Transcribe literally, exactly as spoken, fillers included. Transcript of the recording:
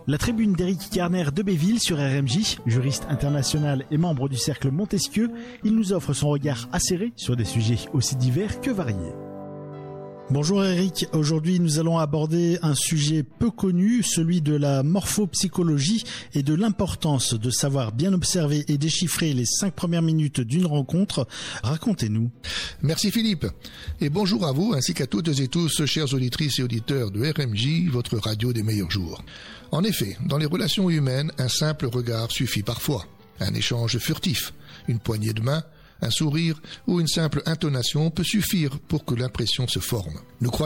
La tribune d'Éric Kerner de Béville sur R M J, juriste international et membre du cercle Montesquieu, il nous offre son regard acéré sur des sujets aussi divers que variés. Bonjour Eric, aujourd'hui nous allons aborder un sujet peu connu, celui de la morphopsychologie et de l'importance de savoir bien observer et déchiffrer les cinq premières minutes d'une rencontre. Racontez-nous. Merci Philippe, et bonjour à vous ainsi qu'à toutes et tous, chères auditrices et auditeurs de R M J, votre radio des meilleurs jours. En effet, dans les relations humaines, un simple regard suffit parfois. Un échange furtif, une poignée de main, un sourire ou une simple intonation peut suffire pour que l'impression se forme. Nous croyons